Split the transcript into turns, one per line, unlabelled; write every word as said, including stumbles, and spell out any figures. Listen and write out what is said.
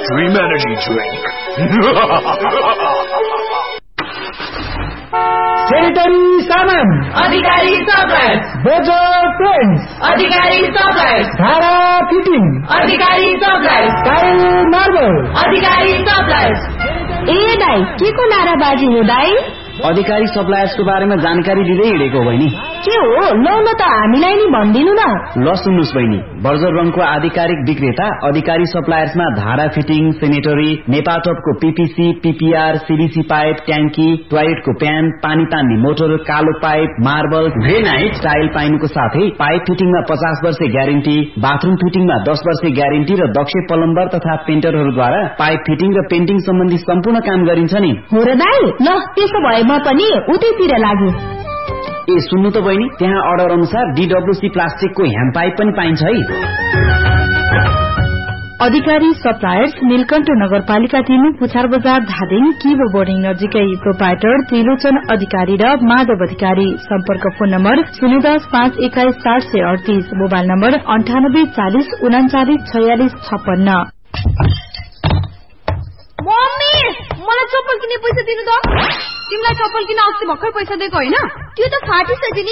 Extreme Energy Drink.
Sanitary Saman,
Adhikari Suppliers,
Bojo Paints,
Adhikari Suppliers,
Dhara Fitting,
Adhikari Suppliers,
Tile Marble,
Adhikari Suppliers.
ए दाइ के को नाराबाजी हो दाइ?
अधिकारी सप्लायर्सको बारेमा जानकारी दिँदै हिँडेको बहिनी।
के हो लौ न त हामीलाई नि भन्दिनु न।
ल सुन्नुस् बहिनी, बर्जर रङको आधिकारिक विक्रेता अधिकारी सप्लायर्समा धारा fitting, sanitary, नेपाटपको PPC, PPR, CDC pipe, ट्याङ्की, टोयलेटको प्यान, पानी तान्ने मोटर, कालो पाइप, मार्बल, ग्रेनाइट, टाइल पाइनुको साथै पाइप फिटिङमा पचास वर्ष ग्यारेन्टी, बाथरूम फिटिङमा दस वर्ष ग्यारेन्टी र दक्ष प्लम्बर तथा पेन्टरहरूद्वारा पाइप फिटिङ र पेन्टिङ सम्बन्धी सम्पूर्ण काम गरिन्छ नि।
हो र दाइ, ल त्यसो भए म पनि उतैतिर लाग्यो।
ए सुन्नु त बहिनी, त्यहाँ अर्डर अनुसार डीडब्ल्यूसी प्लास्टिकको ह्यान्ड पाइप पनि पाइन्छ है।
अधिकारी सप्लायर्स, नीलकण्ठ नगरपालिका तीन, पुछार बजार, धादिङ, किबो बोर्डिङ नजिकै। प्रोपाइटर त्रिलोचन अधिकारी र माधव अधिकारी। सम्पर्क फोन नम्बर शून्य दस पाँच एक्काइस सात सय अडतीस, मोबाइल नम्बर अन्ठानब्बे चालिस उनाचालिस छयालिस छप्पन्न।
मम्मी, मलाई चप्पल किन्ने पैसा दिनु त। तिमीलाई चप्पल किन्न अस्ति भर्खर पैसा दिएको होइन? त्यो त फाटिसक्यो नि।